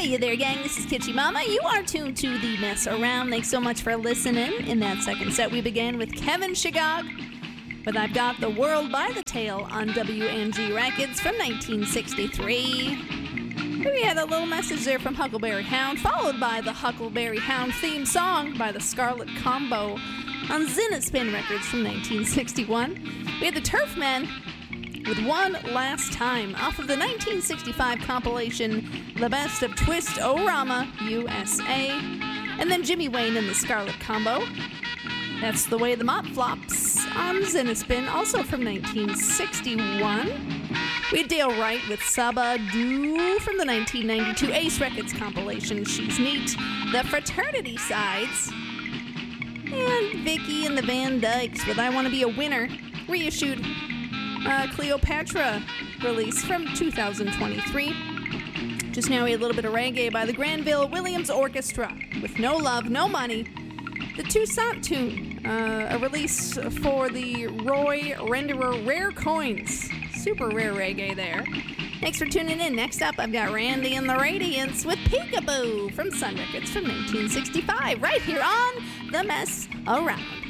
Hey there, gang. This is Kitschy Mama. You are tuned to the Mess Around. Thanks so much for listening. In that second set, we began with Kevin Shigog, but I've got the world by the tail on WNG Records from 1963. We had a little message there from Huckleberry Hound, followed by the Huckleberry Hound theme song by the Scarlet Combo on Zinnaspin Records from 1961. We had the Turfmen with One Last Time off of the 1965 compilation The Best of Twist-O-Rama USA, and then Jimmy Wayne and the Scarlet Combo. That's The Way the Mop Flops on Zinnaspin, also from 1961. We had Dale Wright with Saba Doo from the 1992 Ace Records compilation She's Neat, The Fraternity Sides, and Vicky and the Van Dykes with I Want to Be a Winner, reissued Cleopatra release from 2023. Just now we had a little bit of reggae by the Granville Williams Orchestra with No Love, No Money. The Toussaint tune, a release for the Roy Renderer Rare Coins. Super rare reggae there. Thanks for tuning in. Next up, I've got Randy and the Radiants with Peekaboo from Sun Records from 1965, right here on The Mess Around.